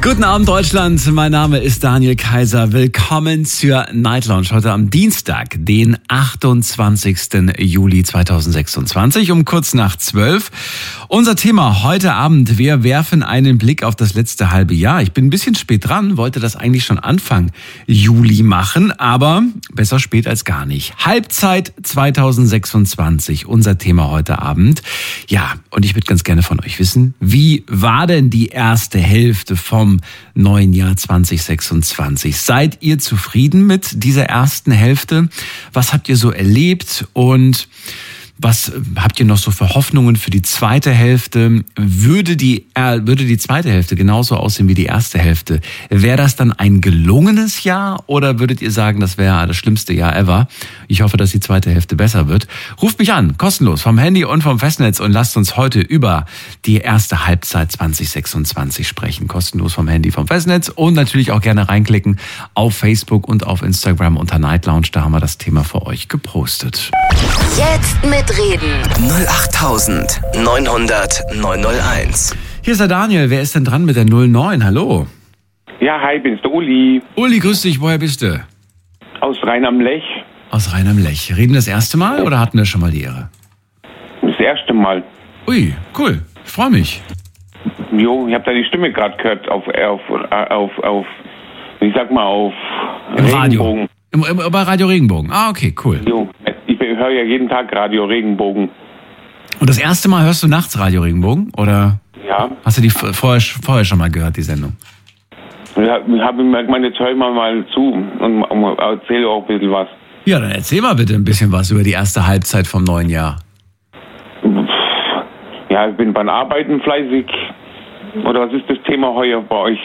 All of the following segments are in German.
Guten Abend Deutschland, mein Name ist Daniel Kaiser. Willkommen zur Night Lounge heute am Dienstag, den 28. Juli 2026 um kurz nach 12. Unser Thema heute Abend, wir werfen einen Blick auf das letzte halbe Jahr. Ich bin ein bisschen spät dran, wollte das eigentlich schon Anfang Juli machen, aber besser spät als gar nicht. Halbzeit 2026, unser Thema heute Abend. Ja, und ich würde ganz gerne von euch wissen, wie war denn die erste Hälfte vom neuen Jahr 2026? Seid ihr zufrieden mit dieser ersten Hälfte? Was habt ihr so erlebt und was habt ihr noch so für Hoffnungen für die zweite Hälfte? Würde die zweite Hälfte genauso aussehen wie die erste Hälfte? Wäre das dann ein gelungenes Jahr oder würdet ihr sagen, das wäre das schlimmste Jahr ever? Ich hoffe, dass die zweite Hälfte besser wird. Ruft mich an, kostenlos, vom Handy und vom Festnetz und lasst uns heute über die erste Halbzeit 2026 sprechen. Kostenlos vom Handy, vom Festnetz und natürlich auch gerne reinklicken auf Facebook und auf Instagram unter Night Lounge. Da haben wir das Thema für euch gepostet. Jetzt mitreden. 08900 901. Hier ist der Daniel. Wer ist denn dran mit der 09? Hallo. Ja, hi, bin's der Uli. Uli, grüß dich. Woher bist du? Aus Rhein am Lech. Aus Rhein am Lech. Reden das erste Mal oder hatten wir schon mal die Ehre? Das erste Mal. Ui, cool. Ich freue mich. Jo, ich habe deine Stimme gerade gehört auf ich sag mal, auf Im Regenbogen. Radio. Bei Radio Regenbogen. Ah, okay, cool. Jo, ich höre ja jeden Tag Radio Regenbogen. Und das erste Mal hörst du nachts Radio Regenbogen? Oder Ja. hast du die vorher schon mal gehört, die Sendung? Ich habe mir gemeint, jetzt höre ich mal zu und erzähle auch ein bisschen was. Ja, dann erzähl mal bitte ein bisschen was über die erste Halbzeit vom neuen Jahr. Ja, ich bin beim Arbeiten fleißig. Oder was ist das Thema heuer bei euch?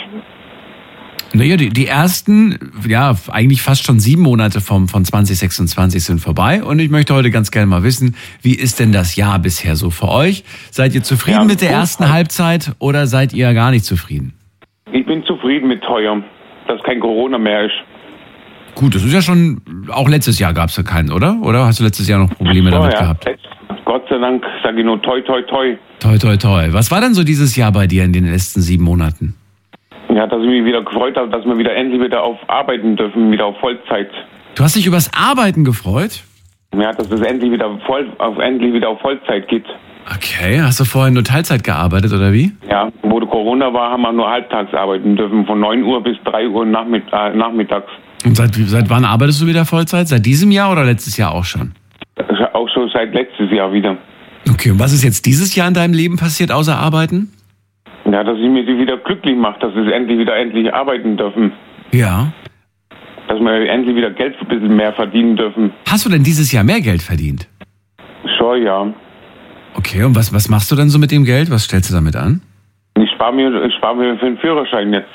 Naja, die ersten, ja, eigentlich fast schon 7 Monate von 2026 sind vorbei. Und ich möchte heute ganz gerne mal wissen, wie ist denn das Jahr bisher so für euch? Seid ihr zufrieden mit der ersten Halbzeit oder seid ihr gar nicht zufrieden? Ich bin zufrieden mit heuer, dass kein Corona mehr ist. Gut, das ist ja schon, auch letztes Jahr gab es ja keinen, oder? Oder hast du letztes Jahr noch Probleme damit gehabt? Gott sei Dank, sage ich nur toi, toi, toi. Toi, toi, toi. Was war denn so dieses Jahr bei dir in den letzten 7 Monaten? Ja, dass ich mich wieder gefreut habe, dass wir wieder endlich wieder auf arbeiten dürfen, wieder auf Vollzeit. Du hast dich übers Arbeiten gefreut? Ja, dass es endlich wieder auf Vollzeit geht. Okay, hast du vorher nur Teilzeit gearbeitet oder wie? Ja, wo Corona war, haben wir nur halbtags arbeiten dürfen, von 9 Uhr bis 3 Uhr nachmittags. Und seit wann arbeitest du wieder Vollzeit? Seit diesem Jahr oder letztes Jahr auch schon? Auch schon seit letztes Jahr wieder. Okay, und was ist jetzt dieses Jahr in deinem Leben passiert, außer Arbeiten? Ja, dass ich mich wieder glücklich mache, dass wir endlich arbeiten dürfen. Ja. Dass wir endlich wieder Geld ein bisschen mehr verdienen dürfen. Hast du denn dieses Jahr mehr Geld verdient? Schon, ja. Okay, und was machst du dann so mit dem Geld? Was stellst du damit an? Ich spare mir für den Führerschein jetzt.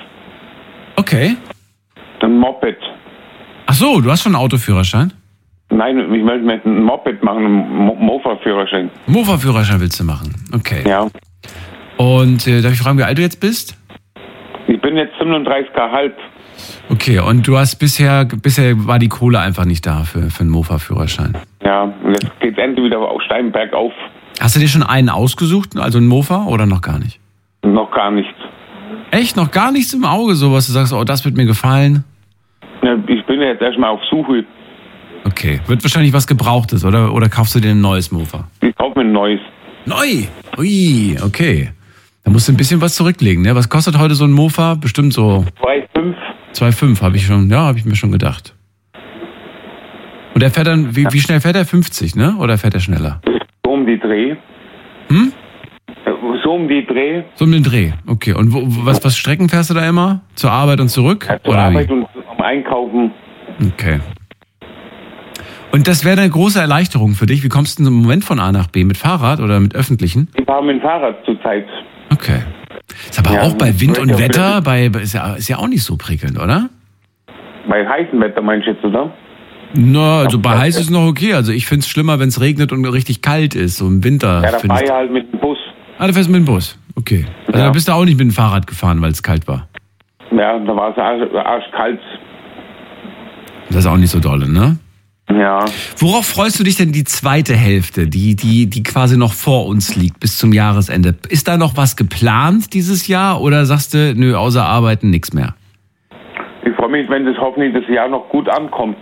Okay. Ein Moped. Ach so, du hast schon einen Autoführerschein? Nein, ich möchte mit einem Moped machen, einen Mofa-Führerschein. Mofa-Führerschein willst du machen? Okay. Ja. Und darf ich fragen, wie alt du jetzt bist? Ich bin jetzt 37,5. Okay, und du hast bisher war die Kohle einfach nicht da für einen Mofa-Führerschein. Ja, und jetzt geht's endlich wieder auf Steinberg auf. Hast du dir schon einen ausgesucht, also einen Mofa, oder noch gar nicht? Noch gar nichts. Echt? Noch gar nichts im Auge, so was du sagst, oh, das wird mir gefallen? Ja, ich bin jetzt erstmal auf Suche. Okay, wird wahrscheinlich was Gebrauchtes, oder kaufst du dir ein neues Mofa? Ich kaufe mir ein neues. Neu? Ui, okay. Da musst du ein bisschen was zurücklegen, ne? Was kostet heute so ein Mofa? Bestimmt so 2,5. 2,5 habe ich mir schon gedacht. Und der fährt dann, wie schnell fährt er? 50, ne? Oder fährt er schneller? So um die Dreh. So um die Dreh. So um den Dreh, okay. Und was Strecken fährst du da immer? Zur Arbeit und zurück? Ja, zur oder Arbeit wie? und zum Einkaufen. Okay. Und das wäre eine große Erleichterung für dich. Wie kommst du denn im Moment von A nach B? Mit Fahrrad oder mit Öffentlichen? Ich fahre mit dem Fahrrad zurzeit. Okay. Ist aber Ja, auch bei Wind und ja, Wetter, ist ja auch nicht so prickelnd, oder? Bei heißem Wetter meinst du jetzt, oder? Na, also bei heiß ist noch okay. Also ich find's schlimmer, wenn es regnet und richtig kalt ist, so im Winter. Ja, da fahre ich halt mit dem Bus. Ah, du fährst mit dem Bus. Okay. Also Ja. da bist du auch nicht mit dem Fahrrad gefahren, weil es kalt war. Ja, da war es arschkalt. Das ist auch nicht so dolle, ne? Ja. Worauf freust du dich denn die zweite Hälfte, die quasi noch vor uns liegt, bis zum Jahresende? Ist da noch was geplant dieses Jahr oder sagst du, nö, außer Arbeiten nichts mehr? Ich freue mich, wenn das hoffentlich das Jahr noch gut ankommt.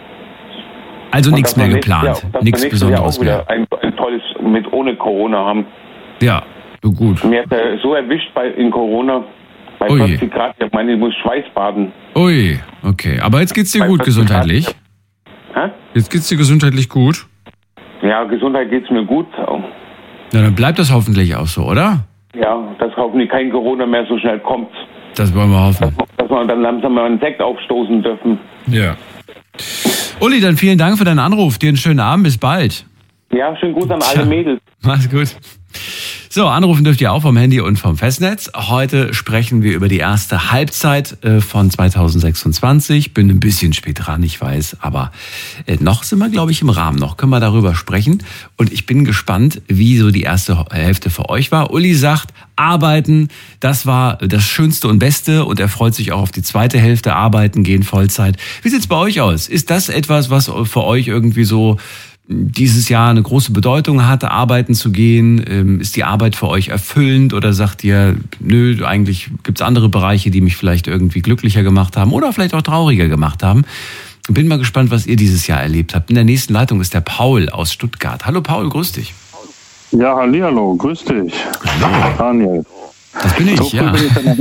Also nichts mehr geplant, nichts Besonderes mehr. Ein tolles ohne Corona haben. Ja, so gut. Mir hat er so erwischt in Corona, bei 40 Grad, ich meine, ich muss Schweißbaden. Ui, okay. Aber jetzt geht's dir gut gesundheitlich? Hä? Jetzt geht's dir gesundheitlich gut? Ja, Gesundheit geht's mir gut. Na, dann bleibt das hoffentlich auch so, oder? Ja, dass hoffentlich kein Corona mehr so schnell kommt. Das wollen wir hoffen. Dass wir dann langsam mal einen Sekt aufstoßen dürfen. Ja. Uli, dann vielen Dank für deinen Anruf. Dir einen schönen Abend, bis bald. Ja, schönen Gruß an alle Mädels. Mach's gut. So, anrufen dürft ihr auch vom Handy und vom Festnetz. Heute sprechen wir über die erste Halbzeit von 2026. Bin ein bisschen spät dran, ich weiß, aber noch sind wir, glaube ich, im Rahmen. Noch können wir darüber sprechen. Und ich bin gespannt, wie so die erste Hälfte für euch war. Uli sagt, arbeiten, das war das Schönste und Beste. Und er freut sich auch auf die zweite Hälfte, arbeiten gehen, Vollzeit. Wie sieht's bei euch aus? Ist das etwas, was für euch irgendwie so dieses Jahr eine große Bedeutung hatte, arbeiten zu gehen? Ist die Arbeit für euch erfüllend oder sagt ihr, nö, eigentlich gibt's andere Bereiche, die mich vielleicht irgendwie glücklicher gemacht haben oder vielleicht auch trauriger gemacht haben? Bin mal gespannt, was ihr dieses Jahr erlebt habt. In der nächsten Leitung ist der Paul aus Stuttgart. Hallo Paul, grüß dich. Ja, hallihallo, grüß dich. Hallo. Daniel. Das bin ich, ja.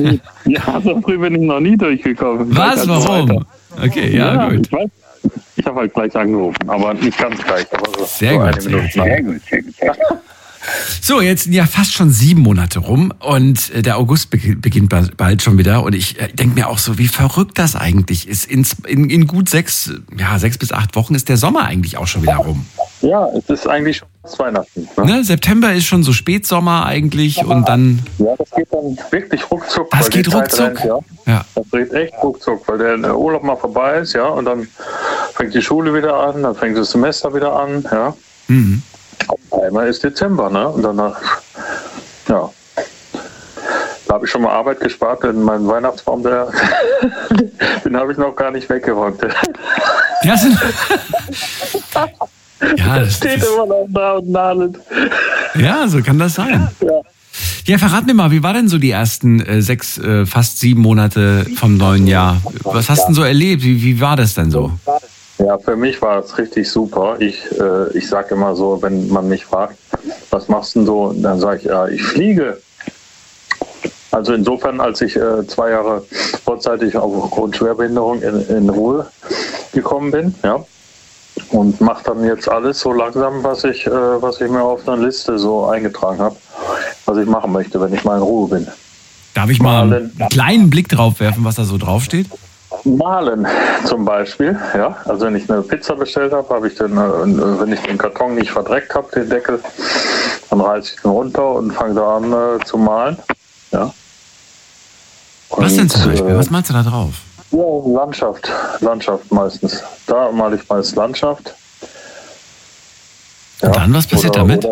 So früh bin ich noch nie durchgekommen. Was, warum? Okay, ja, gut. Ich habe halt gleich angerufen, aber nicht ganz gleich. Aber so sehr gut. Sehr gut. So, jetzt sind ja fast schon 7 Monate rum und der August beginnt bald schon wieder. Und ich denke mir auch so, wie verrückt das eigentlich ist. In gut 6 bis 8 Wochen ist der Sommer eigentlich auch schon wieder rum. Ja, es ist eigentlich schon Weihnachten. Ne? September ist schon so Spätsommer eigentlich und dann... Ja, das geht dann wirklich ruckzuck. Das geht ruckzuck? Ja. Das geht echt ruckzuck, weil der Urlaub mal vorbei ist, ja, und dann fängt die Schule wieder an, dann fängt das Semester wieder an, ja. Mhm. Auf einmal ist Dezember, ne? Und danach, ja. Da habe ich schon mal Arbeit gespart, denn mein Weihnachtsbaum, den habe ich noch gar nicht weggeräumt. Ja, ja, das steht immer noch da und nadelt. Ja, so kann das sein. Ja, verrat mir mal, wie war denn so die ersten 6, fast 7 Monate vom neuen Jahr? Was hast du denn so erlebt? Wie war das denn so? Ja, für mich war es richtig super. Ich sage immer so, wenn man mich fragt, was machst du denn so? Dann sage ich, ja, ich fliege. Also insofern, als ich 2 Jahre vorzeitig aufgrund Schwerbehinderung in Ruhe gekommen bin, ja, und mache dann jetzt alles so langsam, was ich mir auf einer Liste so eingetragen habe, was ich machen möchte, wenn ich mal in Ruhe bin. Darf ich mal einen kleinen Blick drauf werfen, was da so draufsteht? Malen zum Beispiel, ja. Also wenn ich eine Pizza bestellt habe, wenn ich den Karton nicht verdreckt habe, den Deckel, dann reiße ich den runter und fange da an zu malen, ja. Was denn zum Beispiel? Was malst du da drauf? Ja, Landschaft meistens. Da male ich meist Landschaft. Ja. Und dann, was passiert damit?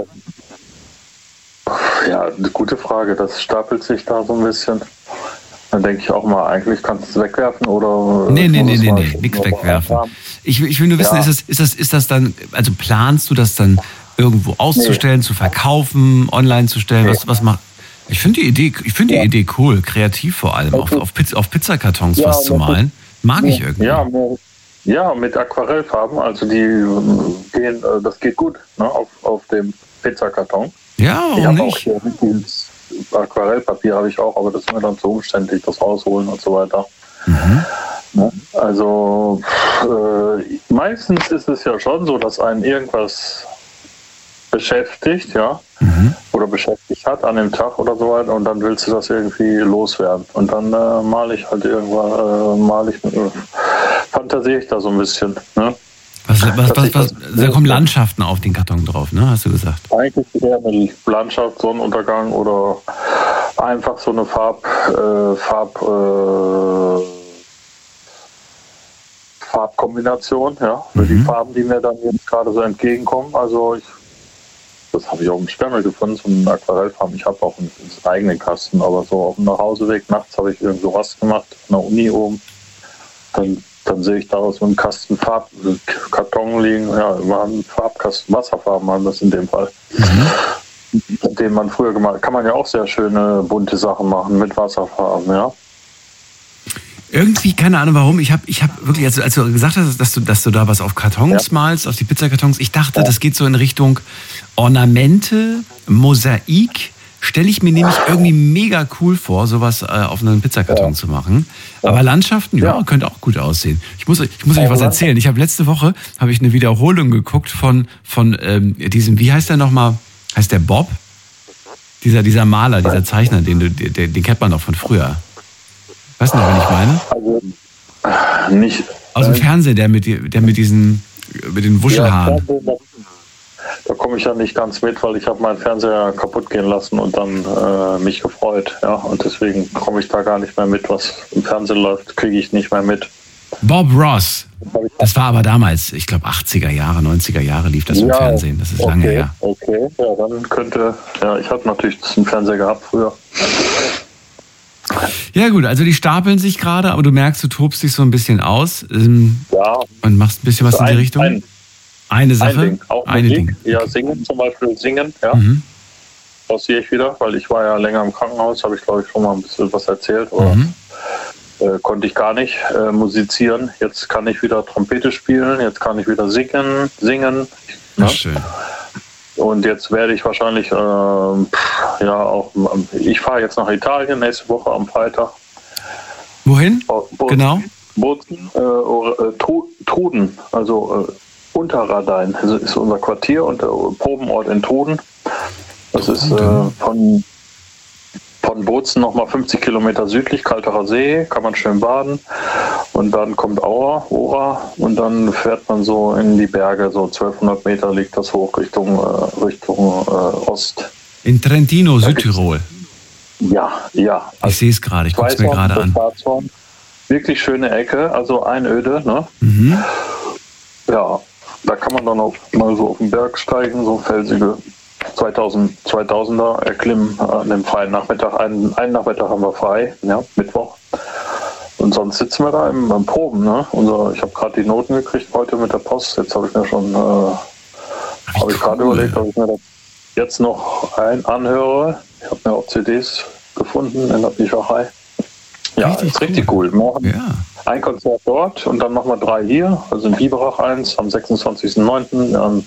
Ja, eine gute Frage. Das stapelt sich da so ein bisschen. Dann denke ich auch mal, eigentlich kannst du es wegwerfen oder... Nee, nichts wegwerfen. Ich will nur wissen, ist das dann, also planst du das dann irgendwo auszustellen, zu verkaufen, online zu stellen? Was macht... Ich finde die Idee cool, kreativ vor allem, auf Pizzakartons was zu malen. Mag ich irgendwie. Ja, mit Aquarellfarben, also das geht gut, ne, auf dem Pizzakarton. Ja, warum nicht? Aquarellpapier habe ich auch, aber das ist mir dann zu umständlich, das rausholen und so weiter. Mhm. Also meistens ist es ja schon so, dass einen irgendwas beschäftigt, ja, oder beschäftigt hat an dem Tag oder so weiter, und dann willst du das irgendwie loswerden. Und dann male ich halt irgendwann, fantasiere ich da so ein bisschen. Ne? Da kommen Landschaften auf den Karton drauf, ne? Hast du gesagt? Eigentlich eher eine Landschaft, Sonnenuntergang oder einfach so eine Farbkombination, ja, für die Farben, die mir dann jetzt gerade so entgegenkommen. Also das habe ich auch im Sperrmüll gefunden, so einen Aquarellfarben. Ich habe auch einen eigenen Kasten, aber so auf dem Nachhauseweg nachts habe ich irgend sowas gemacht, an der Uni oben. Dann dann sehe ich daraus so einen Kasten Karton liegen, ja, wir haben einen Farbkasten, Wasserfarben haben das in dem Fall. Den man früher gemacht hat. Kann man ja auch sehr schöne bunte Sachen machen mit Wasserfarben, ja. Irgendwie, keine Ahnung warum, ich hab wirklich, als du gesagt hast, dass du da was auf Kartons malst, auf die Pizzakartons, ich dachte, das geht so in Richtung Ornamente, Mosaik, stelle ich mir nämlich irgendwie mega cool vor, sowas auf einen Pizzakarton zu machen. Aber Landschaften, könnte auch gut aussehen. Ich muss euch was erzählen. Ich habe letzte Woche eine Wiederholung geguckt von diesem, wie heißt der nochmal? Heißt der Bob? Dieser Maler, dieser Zeichner, den kennt man doch von früher. Weißt du noch, wen ich meine? Also, nicht. Aus dem Fernsehen, der mit den Wuschelhaaren. Ja, da komme ich ja nicht ganz mit, weil ich habe meinen Fernseher kaputt gehen lassen und dann mich gefreut. Ja, und deswegen komme ich da gar nicht mehr mit, was im Fernsehen läuft, kriege ich nicht mehr mit. Bob Ross. Das war aber damals, ich glaube 80er Jahre, 90er Jahre lief das im Fernsehen. Das ist lange her. Okay, ja, dann ich hatte natürlich einen Fernseher gehabt früher. Ja gut, also die stapeln sich gerade, aber du merkst, du tobst dich so ein bisschen aus und machst ein bisschen was in die Richtung. Eine Sache? Ein Ding. Auch eine Ding. Ja, singen zum Beispiel, ja. Passiere ich wieder, weil ich war ja länger im Krankenhaus, habe ich glaube ich schon mal ein bisschen was erzählt, oder konnte ich gar nicht musizieren. Jetzt kann ich wieder Trompete spielen, jetzt kann ich wieder singen. Ne? Schön. Und jetzt werde ich wahrscheinlich, ich fahre jetzt nach Italien nächste Woche am Freitag. Wohin? Genau? Bozen, Truden, also Unterradein. Das ist unser Quartier und der Probenort in Truden. Das ist von Bozen nochmal 50 Kilometer südlich, Kalterer See, kann man schön baden. Und dann kommt Ora und dann fährt man so in die Berge, so 1200 Meter liegt das hoch Richtung Ost. In Trentino, Südtirol. Ja. Also ich sehe es gerade, ich gucke es mir gerade an. Wirklich schöne Ecke, also Einöde, ne? Ja, da kann man dann auch mal so auf den Berg steigen, so felsige 2000er erklimmen an dem freien Nachmittag. Einen Nachmittag haben wir frei, ja, Mittwoch. Und sonst sitzen wir da im Proben. Ne? Ich habe gerade die Noten gekriegt heute mit der Post. Jetzt habe ich mir schon gerade überlegt, ob ich mir das jetzt noch anhöre. Ich habe mir auch CDs gefunden in der Bücherei. Ja, ist richtig cool. Morgen ein Konzert dort und dann machen wir 3 hier. Also in Biberach 1 am 26.09., am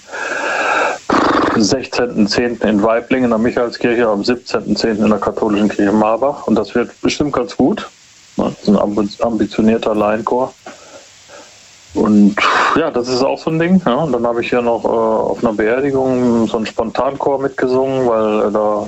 16.10. in Weiblingen in der Michaelskirche, am 17.10. in der katholischen Kirche Marbach. Und das wird bestimmt ganz gut. Das ist ein ambitionierter Laienchor. Und ja, das ist auch so ein Ding. Ja. Und dann habe ich hier noch auf einer Beerdigung so einen Spontanchor mitgesungen, weil da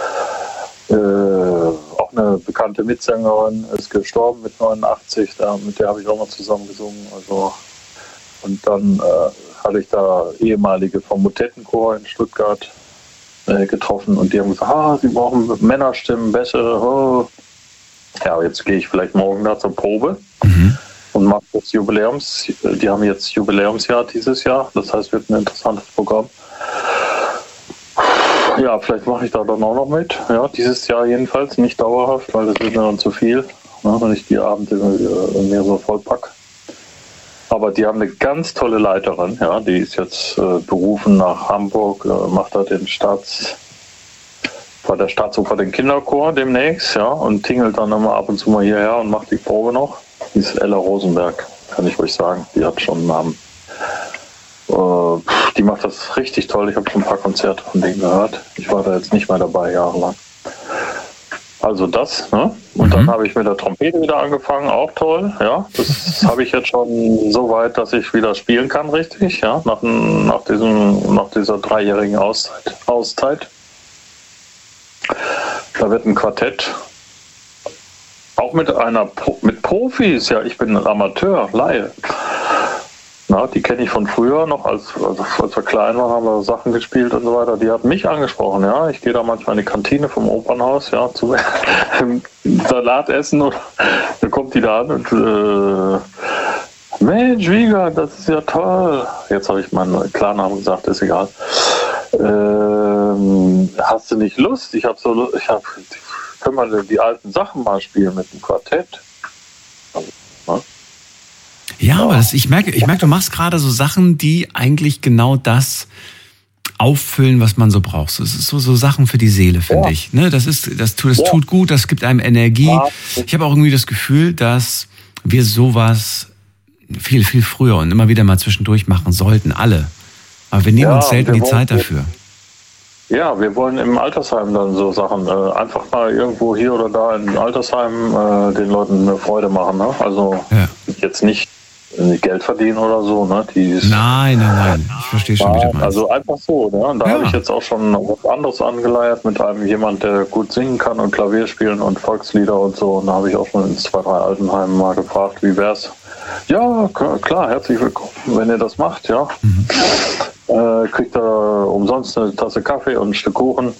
auch eine bekannte Mitsängerin ist gestorben mit 89. Mit der habe ich auch mal zusammen gesungen. Also, und dann hatte ich da ehemalige vom Motettenchor in Stuttgart getroffen und die haben gesagt, sie brauchen Männerstimmen, bessere. Oh. Ja, jetzt gehe ich vielleicht morgen da zur Probe und mache das Jubiläums. Die haben jetzt Jubiläumsjahr dieses Jahr, das heißt, wird ein interessantes Programm. Ja, vielleicht mache ich da dann auch noch mit. Ja, dieses Jahr jedenfalls, nicht dauerhaft, weil das wird mir dann zu viel, wenn ich die Abende mir so vollpack. Aber die haben eine ganz tolle Leiterin, ja, die ist jetzt berufen nach Hamburg, macht da bei der Staatsoper den Kinderchor demnächst, ja, und tingelt dann immer ab und zu mal hierher und macht die Probe noch. Die ist Ella Rosenberg, kann ich euch sagen. Die hat schon einen Namen. Die macht das richtig toll. Ich habe schon ein paar Konzerte von denen gehört. Ich war da jetzt nicht mehr dabei, jahrelang. Also das, ne? Und dann habe ich mit der Trompete wieder angefangen, auch toll, ja. Das habe ich jetzt schon so weit, dass ich wieder spielen kann, richtig, ja, nach dieser 3-jährigen Auszeit. Da wird ein Quartett, auch mit Profis, ja, ich bin ein Amateur, Laie. Na, die kenne ich von früher noch, als wir klein waren, haben wir Sachen gespielt und so weiter. Die hat mich angesprochen, ja. Ich gehe da manchmal in die Kantine vom Opernhaus, ja, zum Salat essen und dann kommt die da an und Mensch, Wiegand, das ist ja toll. Jetzt habe ich meinen Klarnamen gesagt, ist egal. Hast du nicht Lust? Können wir die alten Sachen mal spielen mit dem Quartett? Also, ne? Ja, aber ich merke, du machst gerade so Sachen, die eigentlich genau das auffüllen, was man so braucht. Es ist so Sachen für die Seele, finde ich. Ne, das tut gut, das gibt einem Energie. Ja. Ich habe auch irgendwie das Gefühl, dass wir sowas viel, viel früher und immer wieder mal zwischendurch machen sollten, alle. Aber wir nehmen uns selten die Zeit dafür. Ja, wir wollen im Altersheim dann so Sachen, einfach mal irgendwo hier oder da im Altersheim den Leuten eine Freude machen. Ne? Also jetzt nicht Geld verdienen oder so. Ne? Nein, ich verstehe schon, wie du meinst. Also einfach so. Ne? Und da habe ich jetzt auch schon was anderes angeleiert mit jemand, der gut singen kann und Klavier spielen und Volkslieder und so. Und da habe ich auch schon in 2, 3 Altenheimen mal gefragt, wie wär's? Ja, klar, herzlich willkommen, wenn ihr das macht, ja. Kriegt er umsonst eine Tasse Kaffee und ein Stück Kuchen.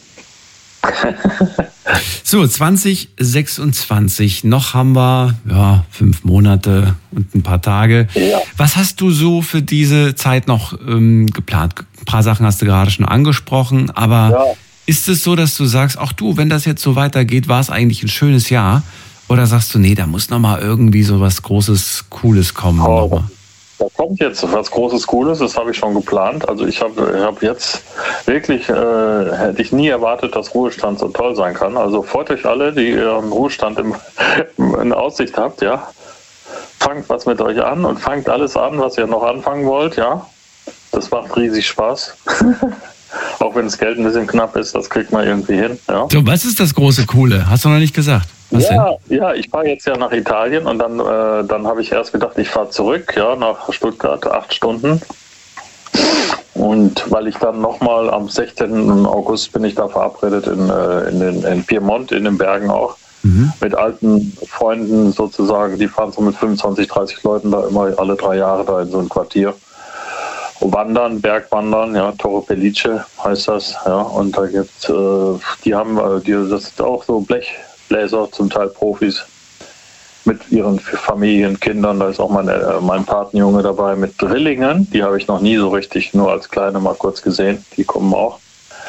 So, 2026, noch haben wir 5 Monate und ein paar Tage. Ja. Was hast du so für diese Zeit noch geplant? Ein paar Sachen hast du gerade schon angesprochen, aber ist es so, dass du sagst, ach du, wenn das jetzt so weitergeht, war es eigentlich ein schönes Jahr? Oder sagst du, nee, da muss nochmal irgendwie so was Großes, Cooles kommen? Da kommt jetzt was Großes, Cooles, das habe ich schon geplant. Also ich hab jetzt wirklich, hätte ich nie erwartet, dass Ruhestand so toll sein kann. Also freut euch alle, die ihren Ruhestand in Aussicht habt, ja. Fangt was mit euch an und fangt alles an, was ihr noch anfangen wollt, ja. Das macht riesig Spaß. Auch wenn das Geld ein bisschen knapp ist, das kriegt man irgendwie hin. Ja. So, was ist das große Coole? Hast du noch nicht gesagt. Ja, ich fahre jetzt ja nach Italien und dann habe ich erst gedacht, ich fahre zurück, nach Stuttgart, 8 Stunden. Und weil ich dann nochmal am 16. August bin ich da verabredet in Piemont, in den Bergen auch, mit alten Freunden sozusagen. Die fahren so mit 25, 30 Leuten da immer alle 3 Jahre da in so ein Quartier. Wandern, Bergwandern, Torre Pellice heißt das, und da gibt's, das sind auch so Blechbläser, zum Teil Profis, mit ihren Familien, Kindern, da ist auch mein Patenjunge dabei mit Drillingen, die habe ich noch nie so richtig, nur als Kleine mal kurz gesehen, die kommen auch.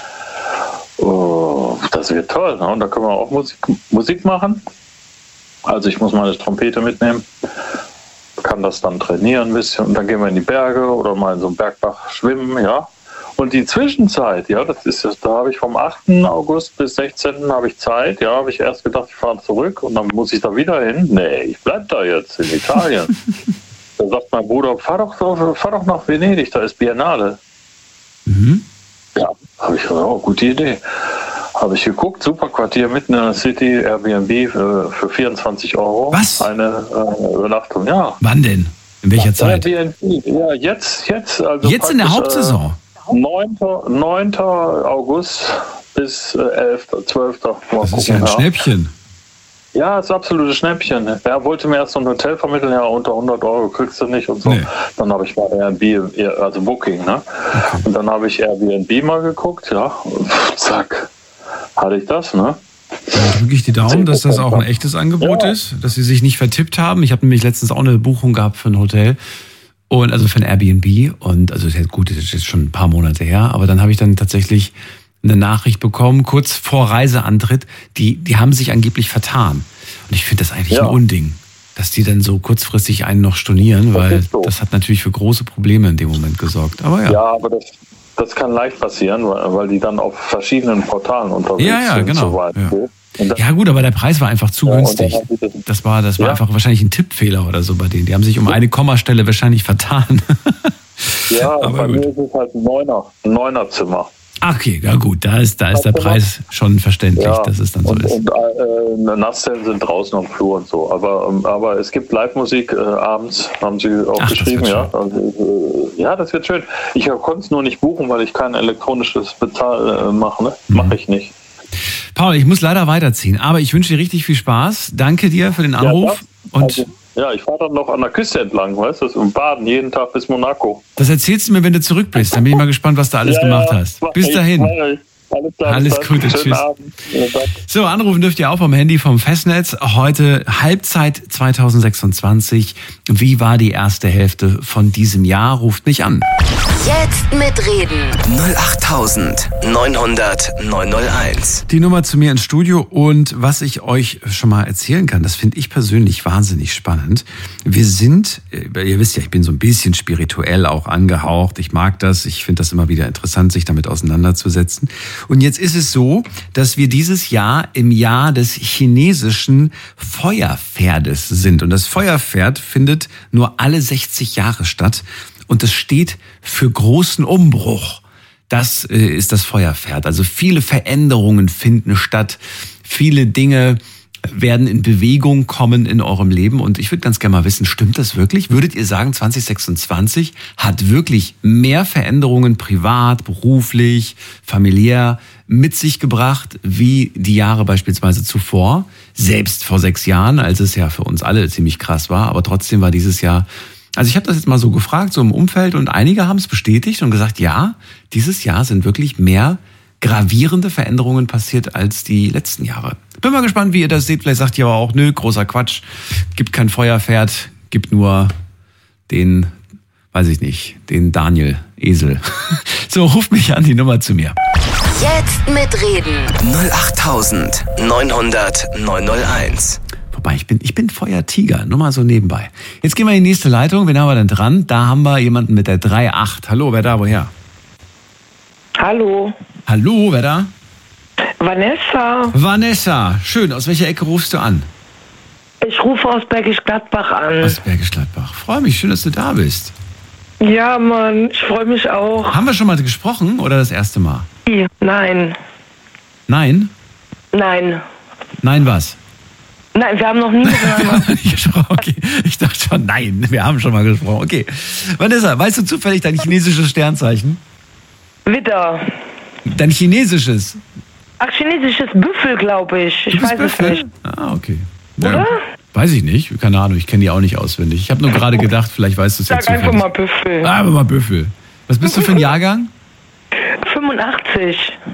Das wird toll, ne? Und da können wir auch Musik machen, also ich muss meine Trompete mitnehmen. Kann das dann trainieren ein bisschen und dann gehen wir in die Berge oder mal in so einem Bergbach schwimmen, Und die Zwischenzeit, da habe ich vom 8. August bis 16. habe ich Zeit, habe ich erst gedacht, ich fahre zurück und dann muss ich da wieder hin. Nee, ich bleib da jetzt in Italien. Da sagt mein Bruder, fahr doch nach Venedig, da ist Biennale. Ja, habe ich gesagt, gute Idee. Habe ich geguckt, super Quartier mitten in der City, Airbnb für 24 €. Was? Eine Übernachtung, ja. Wann denn? In welcher Zeit? Airbnb, ja, jetzt. Also jetzt in der Hauptsaison? 9. August bis 11., 12. Das ist ja ein Schnäppchen. Ja, das ist ein absolutes Schnäppchen. Er wollte mir erst so ein Hotel vermitteln, unter 100 € kriegst du nicht und so. Nee. Dann habe ich mal Airbnb, also Booking, ne? Okay. Und dann habe ich Airbnb mal geguckt, und zack. Hatte ich das, ne? Dann drücke ich die Daumen, dass das auch ein echtes Angebot ist, dass sie sich nicht vertippt haben. Ich habe nämlich letztens auch eine Buchung gehabt für ein Hotel und also für ein Airbnb und also gut, das ist jetzt schon ein paar Monate her, aber dann habe ich dann tatsächlich eine Nachricht bekommen, kurz vor Reiseantritt, die haben sich angeblich vertan. Und ich finde das eigentlich ein Unding, dass die dann so kurzfristig einen noch stornieren, weil das hat natürlich für große Probleme in dem Moment gesorgt. Aber ja, aber das kann leicht passieren, weil die dann auf verschiedenen Portalen unterwegs sind. Genau. So weit. Ja gut, aber der Preis war einfach zu günstig. Das war einfach wahrscheinlich ein Tippfehler oder so bei denen. Die haben sich um eine Kommastelle wahrscheinlich vertan. Ja, aber bei mir ist es halt ein Neuner-Zimmer. Okay, ja gut, da ist der Preis schon verständlich, dass es dann so ist. Und Nasszellen sind draußen am Flur und so. Aber es gibt Live-Musik abends, haben sie auch geschrieben, das wird schön. Ich konnte es nur nicht buchen, weil ich kein elektronisches Bezahl mache. Ne? Mache ich nicht. Paul, ich muss leider weiterziehen, aber ich wünsche dir richtig viel Spaß. Danke dir für den Anruf. Ich fahre dann noch an der Küste entlang, weißt du, und baden jeden Tag bis Monaco. Das erzählst du mir, wenn du zurück bist. Dann bin ich mal gespannt, was du alles gemacht hast. Bis dahin. Alles Gute, tschüss. So, anrufen dürft ihr auch vom Handy vom Festnetz. Heute Halbzeit 2026. Wie war die erste Hälfte von diesem Jahr? Ruft mich an. Jetzt mitreden. 08900 901. Die Nummer zu mir ins Studio und was ich euch schon mal erzählen kann, das finde ich persönlich wahnsinnig spannend. Wir sind, ihr wisst ja, ich bin so ein bisschen spirituell auch angehaucht. Ich mag das, ich finde das immer wieder interessant, sich damit auseinanderzusetzen. Und jetzt ist es so, dass wir dieses Jahr im Jahr des chinesischen Feuerpferdes sind. Und das Feuerpferd findet nur alle 60 Jahre statt. Und es steht für großen Umbruch. Das ist das Feuerpferd. Also viele Veränderungen finden statt. Viele Dinge werden in Bewegung kommen in eurem Leben. Und ich würde ganz gerne mal wissen, stimmt das wirklich? Würdet ihr sagen, 2026 hat wirklich mehr Veränderungen privat, beruflich, familiär mit sich gebracht, wie die Jahre beispielsweise zuvor? Selbst vor 6 Jahren, als es ja für uns alle ziemlich krass war. Aber trotzdem war dieses Jahr... Also ich habe das jetzt mal so gefragt, so im Umfeld, und einige haben es bestätigt und gesagt, ja, dieses Jahr sind wirklich mehr gravierende Veränderungen passiert als die letzten Jahre. Bin mal gespannt, wie ihr das seht. Vielleicht sagt ihr aber auch, nö, großer Quatsch, gibt kein Feuerpferd, gibt nur den, weiß ich nicht, den Daniel Esel. So, ruft mich an, die Nummer zu mir. Jetzt mitreden. 08900 901. Wobei, ich bin Feuertiger, nur mal so nebenbei. Jetzt gehen wir in die nächste Leitung. Wen haben wir denn dran? Da haben wir jemanden mit der 38. Hallo, wer da, woher? Hallo. Hallo, wer da? Vanessa. Vanessa, schön. Aus welcher Ecke rufst du an? Ich rufe aus Bergisch Gladbach an. Aus Bergisch Gladbach. Freue mich, schön, dass du da bist. Ja, Mann, ich freue mich auch. Haben wir schon mal gesprochen oder das erste Mal? Nein. Nein? Nein. Nein, was? Nein, wir haben noch nie miteinander. Okay, ich dachte schon, nein, wir haben schon mal gesprochen. Okay. Vanessa, weißt du zufällig dein chinesisches Sternzeichen? Widder. Dein chinesisches? Ach, chinesisches Büffel, glaube ich. Ich weiß es nicht. Ah, okay. Oder? Ja, weiß ich nicht. Keine Ahnung, ich kenne die auch nicht auswendig. Ich habe nur gerade gedacht, vielleicht weißt du es jetzt Sag zufällig. einfach mal Büffel. Einfach mal Büffel. Was bist du für ein Jahrgang? 85.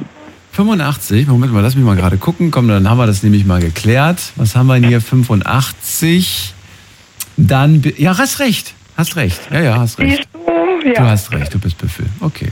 85? Moment mal, lass mich mal gerade gucken. Komm, dann haben wir das nämlich mal geklärt. Was haben wir denn hier? 85. Dann, ja, hast recht. Hast recht. Ja, hast recht. Siehst du? Ja. Du hast recht, du bist Büffel. Okay.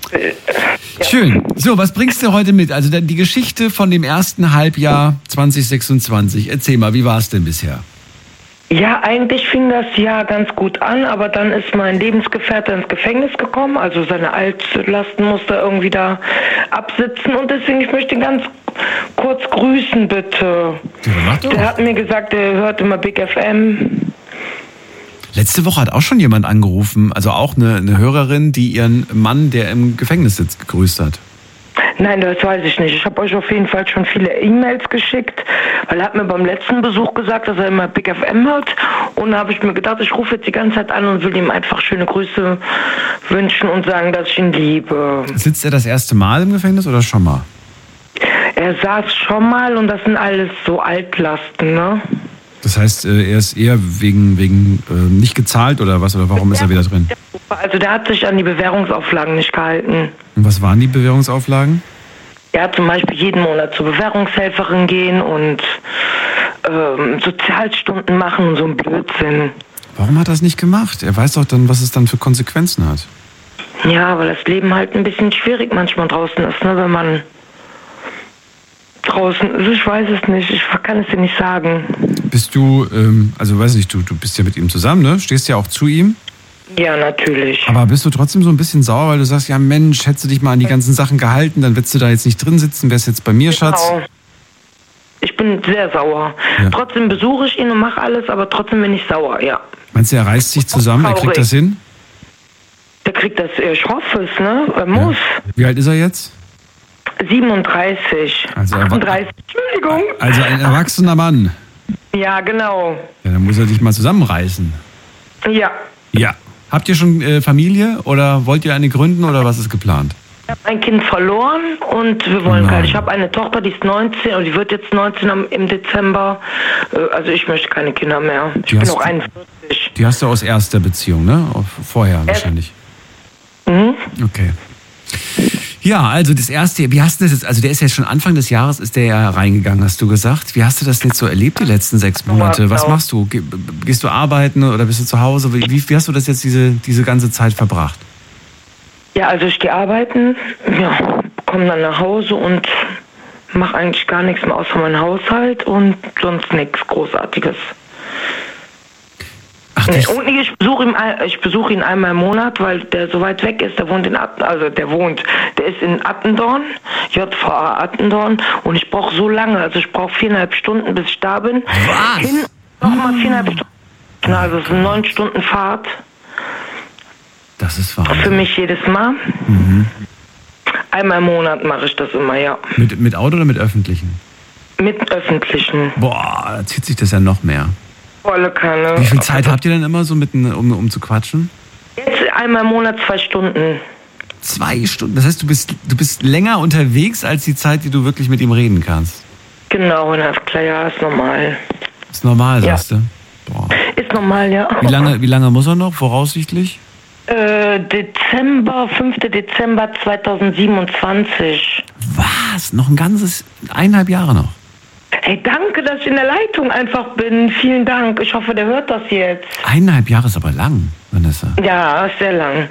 Schön. So, was bringst du heute mit? Also die Geschichte von dem ersten Halbjahr 2026. Erzähl mal, wie war es denn bisher? Ja, eigentlich fing das Jahr ganz gut an, aber dann ist mein Lebensgefährte ins Gefängnis gekommen, also seine Altlasten musste er irgendwie da absitzen und deswegen, ich möchte ihn ganz kurz grüßen, bitte. Ja, mach doch. Der hat mir gesagt, er hört immer Big FM. Letzte Woche hat auch schon jemand angerufen, also auch eine Hörerin, die ihren Mann, der im Gefängnis sitzt, gegrüßt hat. Nein, das weiß ich nicht. Ich habe euch auf jeden Fall schon viele E-Mails geschickt, weil er hat mir beim letzten Besuch gesagt, dass er immer Big FM hört. Und da habe ich mir gedacht, ich rufe jetzt die ganze Zeit an und will ihm einfach schöne Grüße wünschen und sagen, dass ich ihn liebe. Sitzt er das erste Mal im Gefängnis oder schon mal? Er saß schon mal und das sind alles so Altlasten, ne? Das heißt, er ist eher wegen nicht gezahlt oder was? Oder warum ist er wieder drin? Also der hat sich an die Bewährungsauflagen nicht gehalten. Und was waren die Bewährungsauflagen? Er hat zum Beispiel jeden Monat zur Bewährungshelferin gehen und Sozialstunden machen und so ein Blödsinn. Warum hat er das nicht gemacht? Er weiß doch dann, was es dann für Konsequenzen hat. Ja, weil das Leben halt ein bisschen schwierig manchmal draußen ist, ne? Wenn man draußen ist, ich weiß es nicht, ich kann es dir nicht sagen. Bist du, also weiß nicht, du bist ja mit ihm zusammen, ne? Stehst ja auch zu ihm. Ja, natürlich. Aber bist du trotzdem so ein bisschen sauer, weil du sagst, ja Mensch, hättest du dich mal an die ganzen Sachen gehalten, dann würdest du da jetzt nicht drin sitzen, wärst jetzt bei mir, Schatz. Genau. Ich bin sehr sauer. Ja. Trotzdem besuche ich ihn und mache alles, aber trotzdem bin ich sauer, ja. Meinst du, er reißt sich zusammen, er kriegt das hin? Der kriegt das, ich hoffe es, ne? Er muss. Ja. Wie alt ist er jetzt? 37. Also 38, Entschuldigung. Also ein erwachsener Mann. Ja, genau. Ja, dann muss er dich mal zusammenreißen. Ja. Ja. Habt ihr schon Familie oder wollt ihr eine gründen oder was ist geplant? Ich habe ein Kind verloren und wir wollen Nein. keine. Ich habe eine Tochter, die ist 19 und die wird jetzt 19 im Dezember. Also ich möchte keine Kinder mehr. Ich bin auch 41. Die hast du aus erster Beziehung, ne? Vorher wahrscheinlich. Mhm. Okay. Ja, also das erste, wie hast du das jetzt, also der ist ja schon Anfang des Jahres, ist der ja reingegangen, hast du gesagt. Wie hast du das jetzt so erlebt, die letzten 6 Monate? Was machst du? Gehst du arbeiten oder bist du zu Hause? Wie hast du das jetzt diese ganze Zeit verbracht? Ja, also ich gehe arbeiten, komme dann nach Hause und mache eigentlich gar nichts mehr außer meinen Haushalt und sonst nichts Großartiges. Ach, Und ich besuche ihn einmal im Monat, weil der so weit weg ist. Der ist in Attendorn, JVA Attendorn, und ich brauche so lange, also ich brauche 4,5 Stunden, bis ich da bin. Was? Nochmal 4,5 Stunden. Also es sind 9 Stunden Fahrt. Das ist wahr. Für mich jedes Mal. Einmal im Monat mache ich das immer, ja. Mit Auto oder mit Öffentlichen? Mit Öffentlichen. Boah, da zieht sich das ja noch mehr. Volle Kanne. Wie viel Zeit habt ihr denn immer so um zu quatschen? Jetzt einmal im Monat 2 Stunden. 2 Stunden? Das heißt, du bist länger unterwegs als die Zeit, die du wirklich mit ihm reden kannst? Genau, na klar, ja, ist normal. Ist normal, sagst du? Boah. Ist normal, ja. Wie lange muss er noch, voraussichtlich? 5. Dezember 2027. Was? Noch 1,5 Jahre noch? Hey, danke, dass ich in der Leitung einfach bin. Vielen Dank. Ich hoffe, der hört das jetzt. 1,5 Jahre ist aber lang, Vanessa. Ja, ist sehr lang.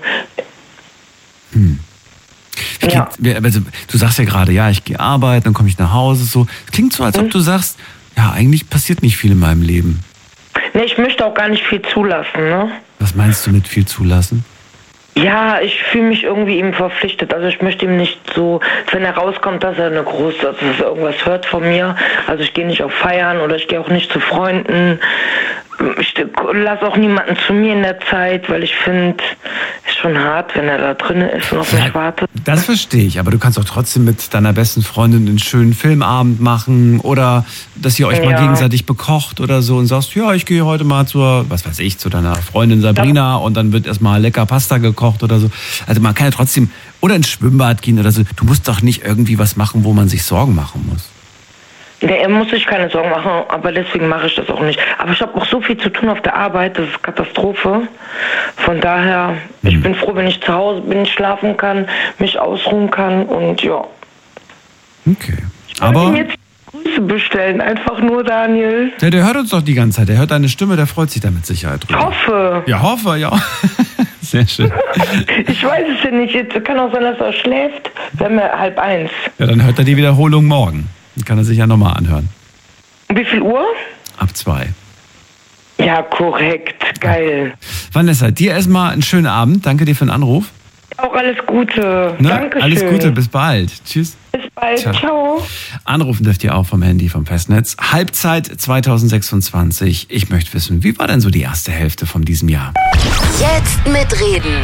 Also, du sagst ja gerade, ja, ich gehe arbeiten, dann komme ich nach Hause. So. Es klingt so, als ob du sagst, ja, eigentlich passiert nicht viel in meinem Leben. Nee, ich möchte auch gar nicht viel zulassen, ne? Was meinst du mit viel zulassen? Ja, ich fühle mich irgendwie ihm verpflichtet. Also ich möchte ihm nicht so, wenn er rauskommt, dass er dass er irgendwas hört von mir. Also ich gehe nicht auf Feiern oder ich gehe auch nicht zu Freunden. Ich lasse auch niemanden zu mir in der Zeit, weil ich finde, es ist schon hart, wenn er da drin ist und auf mich wartet. Das verstehe ich, aber du kannst auch trotzdem mit deiner besten Freundin einen schönen Filmabend machen oder dass ihr euch mal gegenseitig bekocht oder so und sagst, ja, ich gehe heute mal zu deiner Freundin Sabrina und dann wird erstmal lecker Pasta gekocht oder so. Also man kann ja trotzdem, oder ins Schwimmbad gehen oder so. Du musst doch nicht irgendwie was machen, wo man sich Sorgen machen muss. Nee, er muss sich keine Sorgen machen, aber deswegen mache ich das auch nicht. Aber ich habe auch so viel zu tun auf der Arbeit, das ist Katastrophe. Von daher, ich bin froh, wenn ich zu Hause bin, schlafen kann, mich ausruhen kann und ja. Okay. Ich wollte ihm jetzt Grüße bestellen, einfach nur, Daniel. Ja, der hört uns doch die ganze Zeit, der hört deine Stimme, der freut sich da mit Sicherheit drüber. Hoffe. Ja, hoffe, ja. Sehr schön. Ich weiß es ja nicht, jetzt kann auch sein, dass er schläft, wenn wir 12:30. Ja, dann hört er die Wiederholung morgen. Die kann er sich ja nochmal anhören. Wie viel Uhr? Ab 2. Ja, korrekt. Geil. Vanessa, dir erstmal einen schönen Abend. Danke dir für den Anruf. Auch alles Gute. Ne? Dankeschön. Alles Gute, bis bald. Tschüss. Bis bald. Ciao. Anrufen dürft ihr auch vom Handy, vom Festnetz. Halbzeit 2026. Ich möchte wissen, wie war denn so die erste Hälfte von diesem Jahr? Jetzt mitreden.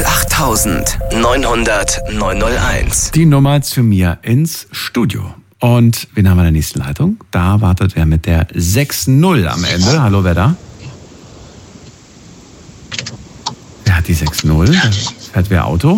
08900 901. Die Nummer zu mir ins Studio. Und wen haben wir in der nächsten Leitung? Da wartet wer mit der 6-0 am Ende. Hallo, wer da? Wer hat die 6-0? Fährt wer Auto?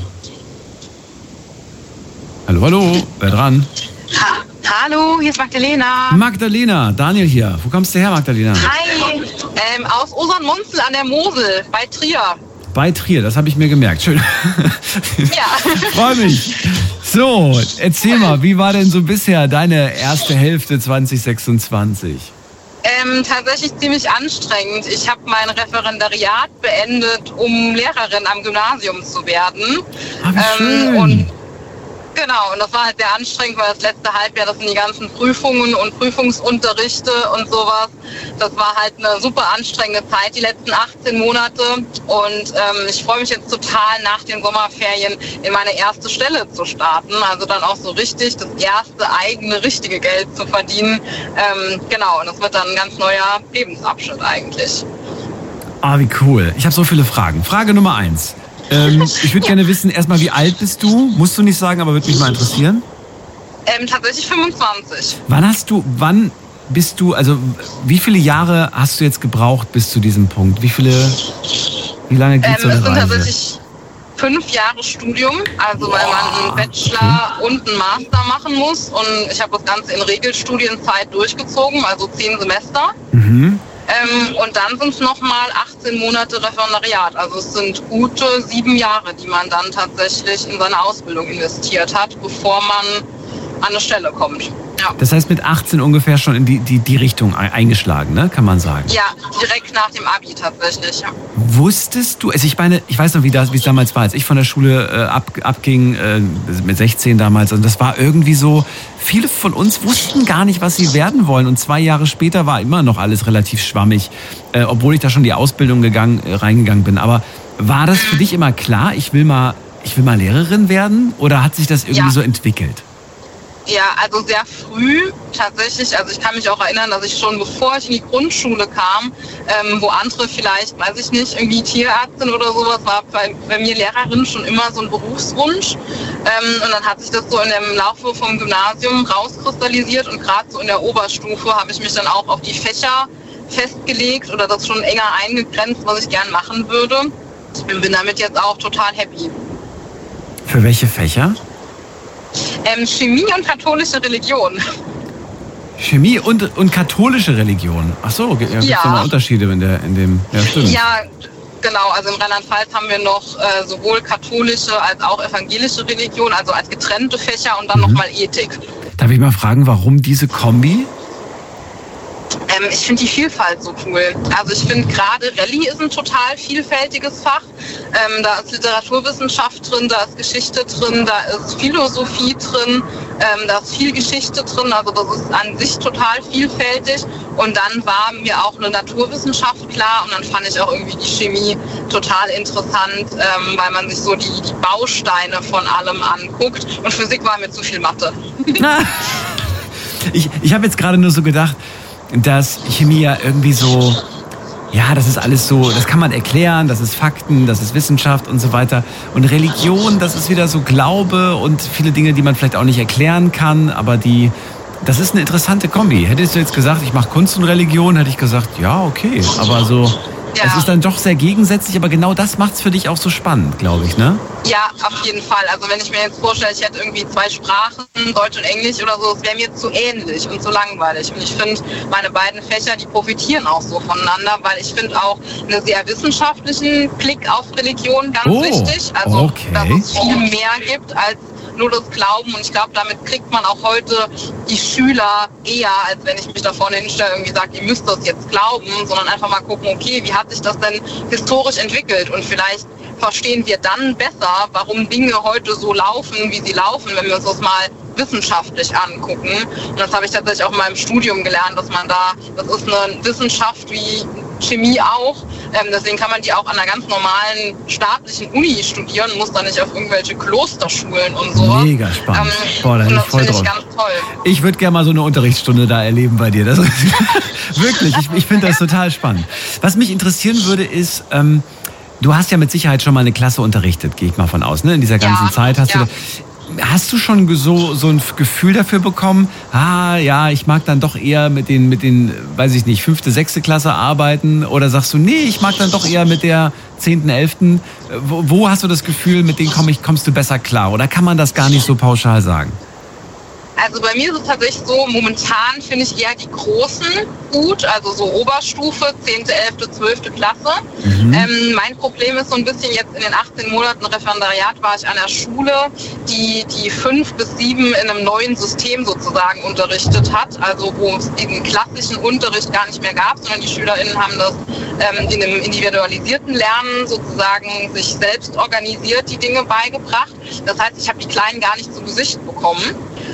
Hallo, wer dran? Hallo, hier ist Magdalena. Magdalena, Daniel hier. Wo kommst du her, Magdalena? Hi, aus Osernmunzel an der Mosel bei Trier. Bei Trier, das habe ich mir gemerkt. Schön. Ja. Freue mich. So, erzähl mal, wie war denn so bisher deine erste Hälfte 2026? Tatsächlich ziemlich anstrengend. Ich habe mein Referendariat beendet, um Lehrerin am Gymnasium zu werden. Ah, wie schön. Und das war halt sehr anstrengend, weil das letzte Halbjahr, das sind die ganzen Prüfungen und Prüfungsunterrichte und sowas. Das war halt eine super anstrengende Zeit, die letzten 18 Monate. Und ich freue mich jetzt total, nach den Sommerferien in meine erste Stelle zu starten. Also dann auch so richtig das erste eigene, richtige Geld zu verdienen. Und das wird dann ein ganz neuer Lebensabschnitt eigentlich. Ah, wie cool. Ich habe so viele Fragen. Frage Nummer 1. Ich würde gerne wissen, erstmal, wie alt bist du? Musst du nicht sagen, aber würde mich mal interessieren. Tatsächlich 25. Wann bist du, also wie viele Jahre hast du jetzt gebraucht bis zu diesem Punkt? Wie lange geht so eine Es sind Reise? tatsächlich 5 Jahre Studium, also weil man einen Bachelor und einen Master machen muss. Und ich habe das Ganze in Regelstudienzeit durchgezogen, also 10 Semester. Mhm. Und dann sind es nochmal 18 Monate Referendariat. Also es sind gute 7 Jahre, die man dann tatsächlich in seine Ausbildung investiert hat, bevor man an eine Stelle kommt. Ja. Das heißt, mit 18 ungefähr schon in die Richtung eingeschlagen, ne? Kann man sagen. Ja, direkt nach dem Abi tatsächlich, ja. Wusstest du, also ich meine, ich weiß noch, wie es damals war, als ich von der Schule abging, mit 16 damals, und das war irgendwie so, viele von uns wussten gar nicht, was sie werden wollen, und 2 Jahre später war immer noch alles relativ schwammig, obwohl ich da schon die Ausbildung reingegangen bin. Aber war das für dich immer klar, ich will mal Lehrerin werden, oder hat sich das irgendwie so entwickelt? Ja, also sehr früh tatsächlich. Also ich kann mich auch erinnern, dass ich schon bevor ich in die Grundschule kam, wo andere vielleicht, weiß ich nicht, irgendwie Tierärztin oder sowas, war bei mir Lehrerin schon immer so ein Berufswunsch. Und dann hat sich das so in dem Laufe vom Gymnasium rauskristallisiert, und gerade so in der Oberstufe habe ich mich dann auch auf die Fächer festgelegt oder das schon enger eingegrenzt, was ich gern machen würde. Und bin damit jetzt auch total happy. Für welche Fächer? Chemie und katholische Religion. Chemie und katholische Religion. Ach so, gibt es nochmal Unterschiede in dem. Ja, stimmt. Ja, genau. Also in Rheinland-Pfalz haben wir noch sowohl katholische als auch evangelische Religion, also als getrennte Fächer, und dann nochmal Ethik. Darf ich mal fragen, warum diese Kombi? Ich finde die Vielfalt so cool. Also ich finde gerade Rallye ist ein total vielfältiges Fach. Da ist Literaturwissenschaft drin, da ist Geschichte drin, da ist Philosophie drin, da ist viel Geschichte drin. Also das ist an sich total vielfältig. Und dann war mir auch eine Naturwissenschaft klar, und dann fand ich auch irgendwie die Chemie total interessant, weil man sich so die Bausteine von allem anguckt. Und Physik war mir zu viel Mathe. Ich habe jetzt gerade nur so gedacht, dass Chemie ja irgendwie so, ja, das ist alles so, das kann man erklären, das ist Fakten, das ist Wissenschaft und so weiter. Und Religion, das ist wieder so Glaube und viele Dinge, die man vielleicht auch nicht erklären kann, aber das ist eine interessante Kombi. Hättest du jetzt gesagt, ich mache Kunst und Religion, hätte ich gesagt, ja, okay. Aber so, es ist dann doch sehr gegensätzlich, aber genau das macht es für dich auch so spannend, glaube ich, ne? Ja, auf jeden Fall. Also wenn ich mir jetzt vorstelle, ich hätte irgendwie 2 Sprachen, Deutsch und Englisch oder so, das wäre mir zu ähnlich und zu langweilig. Und ich finde, meine beiden Fächer, die profitieren auch so voneinander, weil ich finde auch einen sehr wissenschaftlichen Blick auf Religion ganz wichtig. Also, dass es viel mehr gibt als nur das Glauben, und ich glaube, damit kriegt man auch heute die Schüler eher, als wenn ich mich da vorne hinstelle und irgendwie sage, ihr müsst das jetzt glauben, sondern einfach mal gucken, okay, wie hat sich das denn historisch entwickelt, und vielleicht verstehen wir dann besser, warum Dinge heute so laufen, wie sie laufen, wenn wir uns das mal wissenschaftlich angucken. Und das habe ich tatsächlich auch in meinem Studium gelernt, dass man das ist eine Wissenschaft wie Chemie auch, deswegen kann man die auch an einer ganz normalen staatlichen Uni studieren, muss da nicht auf irgendwelche Klosterschulen und so. Mega spannend. Da bin ich voll drauf. Ganz toll. Ich würde gerne mal so eine Unterrichtsstunde da erleben bei dir. Das wirklich, ich finde das total spannend. Was mich interessieren würde ist, du hast ja mit Sicherheit schon mal eine Klasse unterrichtet, gehe ich mal von aus, ne? In dieser ganzen Zeit hast du schon so ein Gefühl dafür bekommen, ich mag dann doch eher mit den, weiß ich nicht, 5., 6. Klasse arbeiten, oder sagst du, nee, ich mag dann doch eher mit der 10., 11. Wo hast du das Gefühl, mit denen kommst du besser klar, oder kann man das gar nicht so pauschal sagen? Also bei mir ist es tatsächlich so, momentan finde ich eher die Großen gut, also so Oberstufe, 10., 11., 12. Klasse. Mein Problem ist so ein bisschen, jetzt in den 18 Monaten Referendariat war ich an der Schule, die 5 bis 7 in einem neuen System sozusagen unterrichtet hat, also wo es diesen klassischen Unterricht gar nicht mehr gab, sondern die SchülerInnen haben das in einem individualisierten Lernen sozusagen sich selbst organisiert, die Dinge beigebracht. Das heißt, ich habe die Kleinen gar nicht zu Gesicht bekommen.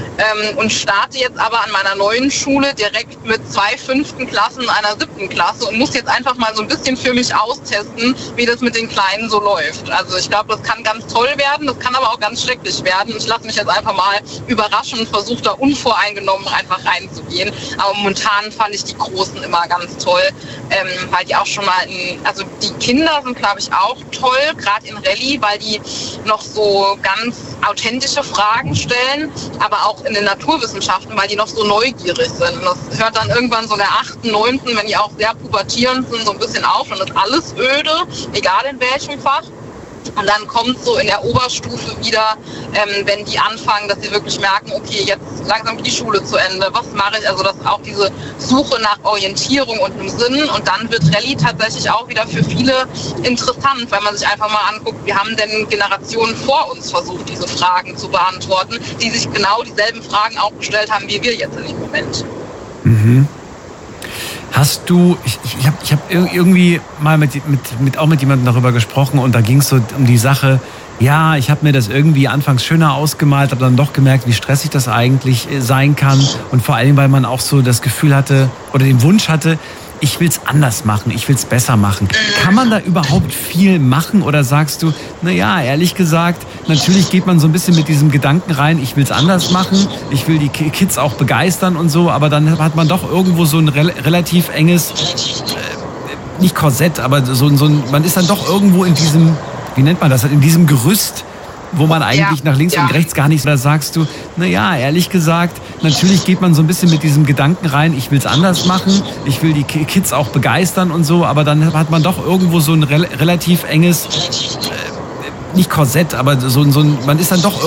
Und starte jetzt aber an meiner neuen Schule direkt mit 2 5. Klassen und einer 7. Klasse und muss jetzt einfach mal so ein bisschen für mich austesten, wie das mit den Kleinen so läuft. Also ich glaube, das kann ganz toll werden, das kann aber auch ganz schrecklich werden. Ich lasse mich jetzt einfach mal überraschen und versuche da unvoreingenommen einfach reinzugehen. Aber momentan fand ich die Großen immer ganz toll, weil die auch schon mal, also die Kinder sind, glaube ich, auch toll, gerade in Rallye, weil die noch so ganz authentische Fragen stellen, aber auch in den Naturwissenschaften, weil die noch so neugierig sind. Und das hört dann irgendwann so in der 8., 9., wenn die auch sehr pubertierend sind, so ein bisschen auf. Und das ist alles öde, egal in welchem Fach. Und dann kommt so in der Oberstufe wieder, wenn die anfangen, dass sie wirklich merken, okay, jetzt langsam geht die Schule zu Ende, was mache ich? Also das auch diese Suche nach Orientierung und einem Sinn. Und dann wird Rallye tatsächlich auch wieder für viele interessant, weil man sich einfach mal anguckt, wie haben denn Generationen vor uns versucht, diese Fragen zu beantworten, die sich genau dieselben Fragen auch gestellt haben, wie wir jetzt in dem Moment. Mhm. Hast du, ich hab irgendwie mal mit jemandem darüber gesprochen und da ging es so um die Sache, ja, ich habe mir das irgendwie anfangs schöner ausgemalt, habe dann doch gemerkt, wie stressig das eigentlich sein kann und vor allem, weil man auch so das Gefühl hatte oder den Wunsch hatte, ich will es anders machen, ich will es besser machen. Kann man da überhaupt viel machen oder sagst du, naja, ehrlich gesagt, natürlich geht man so ein bisschen mit diesem Gedanken rein, ich will es anders machen, ich will die Kids auch begeistern und so, aber dann hat man doch irgendwo so ein relativ enges, nicht Korsett, aber man ist dann doch irgendwo in diesem, wie nennt man das, in diesem Gerüst, wo man eigentlich nach links und rechts gar nicht, oder sagst du, naja, ehrlich gesagt, natürlich geht man so ein bisschen mit diesem Gedanken rein, ich will es anders machen, ich will die Kids auch begeistern und so, aber dann hat man doch irgendwo so ein relativ enges, nicht Korsett, aber man ist dann doch